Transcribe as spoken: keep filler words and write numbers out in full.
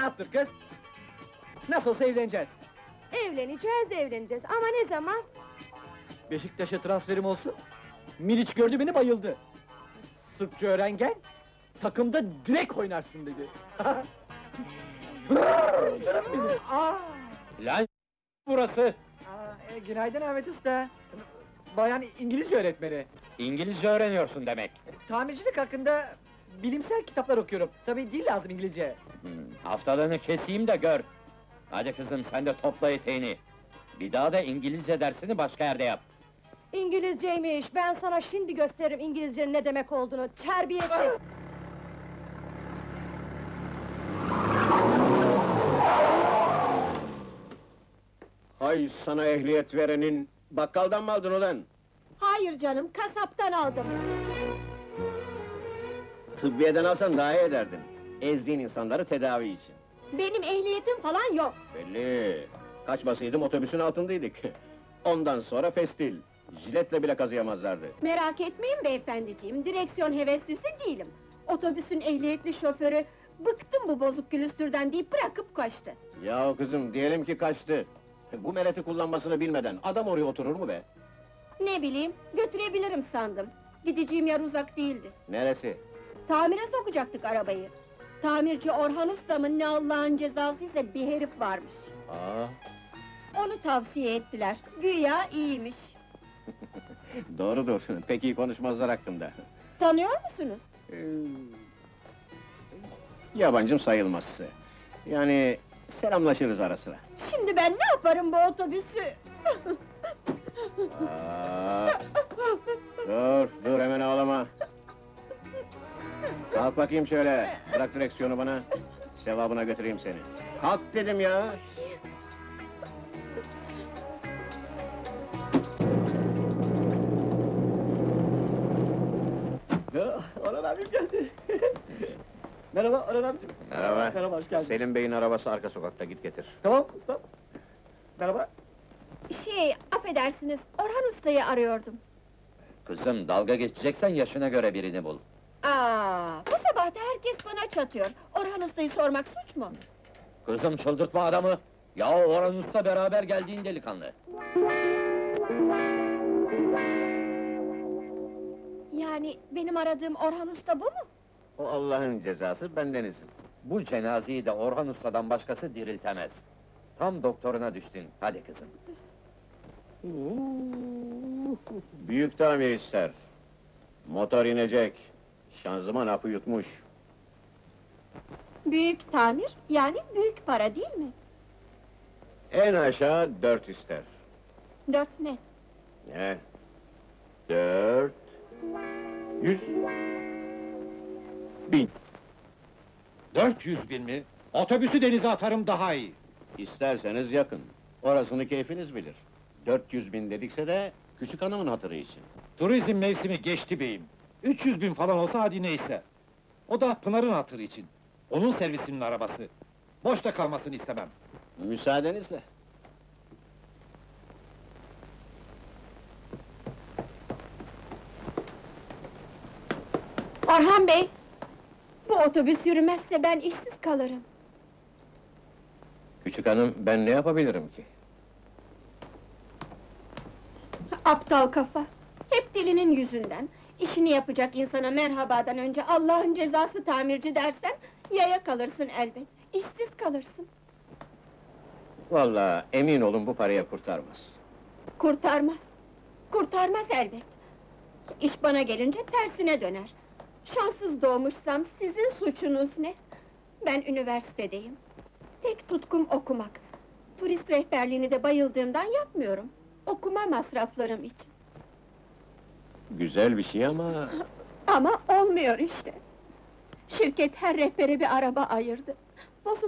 Rahat dur kız! Nasıl olsa evleneceğiz. Evleneceğiz, evleneceğiz ama ne zaman? Beşiktaş'a transferim olsun. Miliç gördü beni, bayıldı. Sırpça öğren gel, takımda direkt oynarsın dedi. Canım benim! Aa! Lan burası! Aa, e, günaydın Ahmet Usta. Bayan İngilizce öğretmeni. İngilizce öğreniyorsun demek. Tamircilik hakkında bilimsel kitaplar okuyorum. Tabii dil lazım İngilizce. Hmm, haftalığını keseyim de gör. Hadi kızım, sen de topla eteğini. Bir daha da İngilizce dersini başka yerde yap. İngilizceymiş, ben sana şimdi gösteririm İngilizcenin ne demek olduğunu, terbiyesiz! Hay sana ehliyet verenin, bakkaldan mı aldın ulan? Hayır canım, kasaptan aldım! Tıbbiyeden alsan daha iyi ederdin. Ezdiğin insanları tedavi için. Benim ehliyetim falan yok! Belli! Kaçmasaydım otobüsün altındaydık. Ondan sonra pestil. Jiletle bile kazıyamazlardı. Merak etmeyin beyefendiciğim, direksiyon heveslisi değilim. Otobüsün ehliyetli şoförü, bıktım bu bozuk külüstürden deyip bırakıp kaçtı. Ya kızım, diyelim ki kaçtı. Bu mereti kullanmasını bilmeden adam oraya oturur mu be? Ne bileyim, götürebilirim sandım. Gideceğim yer uzak değildi. Neresi? Tamire sokacaktık arabayı. Tamirci Orhan Usta'mın ne Allah'ın cezasıysa bir herif varmış. Aa, Onu tavsiye ettiler, güya iyiymiş. doğrudur, pek iyi konuşmazlar hakkında. Tanıyor musunuz? Ee, yabancım sayılmazsa. Yani selamlaşırız ara sıra. Şimdi ben ne yaparım bu otobüsü? Aa, dur, dur hemen ağlama. Kalk bakayım şöyle, bırak direksiyonu bana. Sevabına götüreyim seni. Kalk dedim ya! Ya, Orhan abim geldi. Merhaba Orhan abicim. Merhaba. Merhaba, hoş geldin. Selim Bey'in arabası arka sokakta, git getir. Tamam usta. Merhaba. Şey, affedersiniz, Orhan Usta'yı arıyordum. Kızım, dalga geçeceksen yaşına göre birini bul. Aa, bu sabah da herkes bana çatıyor. Orhan Usta'yı sormak suç mu? Kızım, çıldırtma adamı! Ya Orhan Usta beraber geldiğin delikanlı. Yani benim aradığım Orhan Usta bu mu? O Allah'ın cezası, bendenizim. Bu cenazeyi de Orhan Usta'dan başkası diriltemez. Tam doktoruna düştün, hadi kızım. Büyük tamir ister. Motor inecek. Şanzıman hapı yutmuş. Büyük tamir, yani büyük para değil mi? En aşağı dört ister. Dört ne? Ne? Dört... Yüz... Bin. Dört yüz bin mi? Otobüsü denize atarım daha iyi. İsterseniz yakın. Orasını keyfiniz bilir. Dört yüz bin dedikse de küçük hanımın hatırı için. Turizm mevsimi geçti beyim. Üç yüz bin falan olsa hadi neyse. O da Pınar'ın hatırı için. Onun servisinin arabası. Boşta kalmasını istemem. Müsaadenizle. Orhan Bey! Bu otobüs yürümezse ben işsiz kalırım. Küçük hanım, ben ne yapabilirim ki? Aptal kafa! Hep dilinin yüzünden. İşini yapacak insana merhabadan önce Allah'ın cezası tamirci dersen, yaya kalırsın elbet, işsiz kalırsın. Vallahi emin olun bu paraya kurtarmaz. Kurtarmaz, kurtarmaz elbet. İş bana gelince tersine döner. Şanssız doğmuşsam sizin suçunuz ne? Ben üniversitedeyim. Tek tutkum okumak. Turist rehberliğini de bayıldığımdan yapmıyorum. Okuma masraflarım için. Güzel bir şey ama... Ama olmuyor işte. Şirket her rehbere bir araba ayırdı.